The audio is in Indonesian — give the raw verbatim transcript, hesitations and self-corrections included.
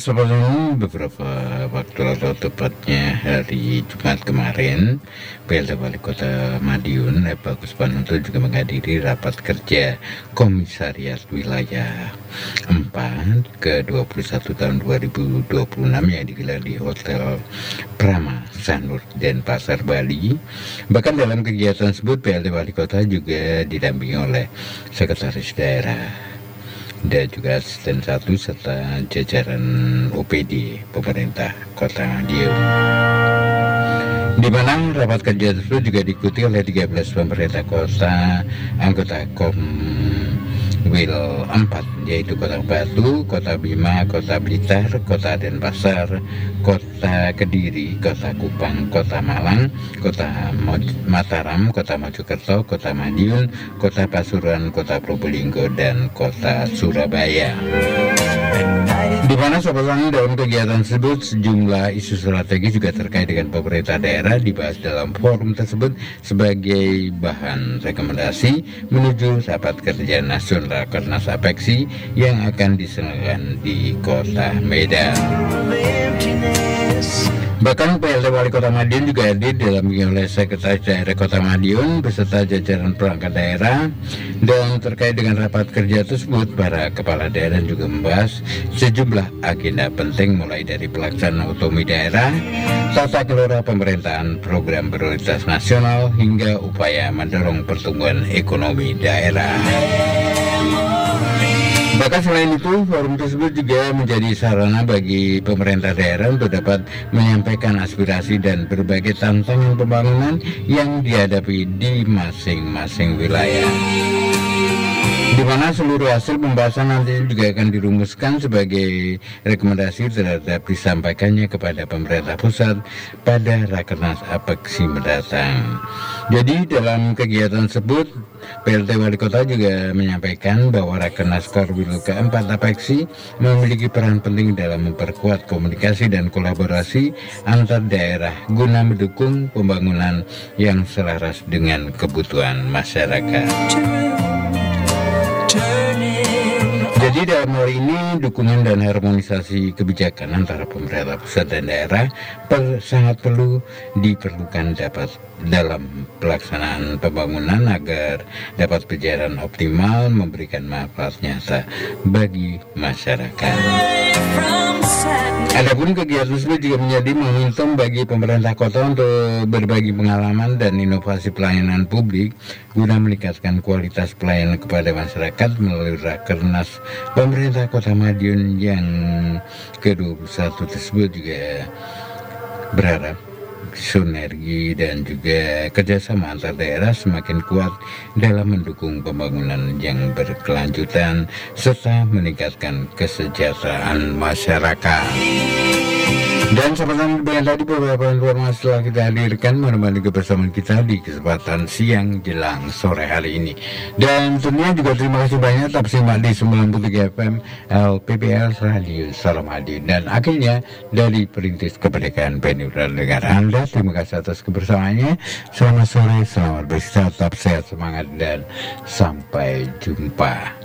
sebelum beberapa waktu lalu, tepatnya hari Jumat kemarin, P L T Wali Kota Madiun, Bagus Panuntu juga menghadiri rapat kerja Komisariat Wilayah empat ke dua puluh satu tahun dua ribu dua puluh enam yang digelar di Hotel Prama Sanur Denpasar, Bali. Bahkan dalam kegiatan tersebut P L T Wali Kota juga didampingi oleh Sekretaris Daerah dan juga asisten satu serta jajaran O P D pemerintah Kota Madiun, di mana rapat kerja tersebut juga diikuti oleh tiga belas pemerintah kota anggota Komwil empat, yaitu Kota Batu, Kota Bima, Kota Blitar, Kota Denpasar, Kota Kediri, Kota Kupang, Kota Malang, Kota Mataram, Kota Mojokerto, Kota Madiun, Kota Pasuruan, Kota Probolinggo, dan Kota Surabaya. Di mana sobatnya dalam kegiatan tersebut sejumlah isu strategis juga terkait dengan pemerintah daerah dibahas dalam forum tersebut sebagai bahan rekomendasi menuju rapat kerja nasional Rakernas Apeksi yang akan diselenggarakan di Kota Medan. Bahkan P L T Wali Kota Madiun juga hadir dalam oleh Sekretaris Daerah Kota Madiun beserta jajaran perangkat daerah, dan terkait dengan rapat kerja tersebut para kepala daerah juga membahas sejumlah agenda penting mulai dari pelaksanaan otonomi daerah, tata kelola pemerintahan, program prioritas nasional hingga upaya mendorong pertumbuhan ekonomi daerah. Bahkan selain itu, forum tersebut juga menjadi sarana bagi pemerintah daerah untuk dapat menyampaikan aspirasi dan berbagai tantangan pembangunan yang dihadapi di masing-masing wilayah, di mana seluruh hasil pembahasan nanti juga akan dirumuskan sebagai rekomendasi terhadap disampaikannya kepada pemerintah pusat pada Rakernas Apeksi mendatang. Jadi dalam kegiatan tersebut P L T Wali Kota juga menyampaikan bahwa Rakernas Korwil keempat Apeksi memiliki peran penting dalam memperkuat komunikasi dan kolaborasi antar daerah guna mendukung pembangunan yang selaras dengan kebutuhan masyarakat. Jadi dalam hal ini dukungan dan harmonisasi kebijakan antara pemerintah pusat dan daerah per, sangat perlu diperlukan dapat dalam pelaksanaan pembangunan agar dapat berjalan optimal, memberikan manfaat nyata bagi masyarakat. Adapun kegiatan tersebut juga menjadi momentum bagi pemerintah kota untuk berbagi pengalaman dan inovasi pelayanan publik guna meningkatkan kualitas pelayanan kepada masyarakat melalui Rakernas pemerintah Kota Madiun yang ke dua puluh satu tersebut. Juga berharap sinergi dan juga kerjasama antar daerah semakin kuat dalam mendukung pembangunan yang berkelanjutan serta meningkatkan kesejahteraan masyarakat. Dan seperti yang tadi beberapa informasi telah kita hadirkan menemani kebersamaan kita di kesempatan siang jelang sore hari ini. Dan tentunya juga terima kasih banyak tetap simak di sembilan puluh tiga F M L P P L Radio Suara Madiun. Dan akhirnya dari Perintis Kemerdekaan Pendidikan Negara Anda, terima kasih atas kebersamaannya. Selamat sore, selamat beristirahat, tetap sehat, semangat, dan sampai jumpa.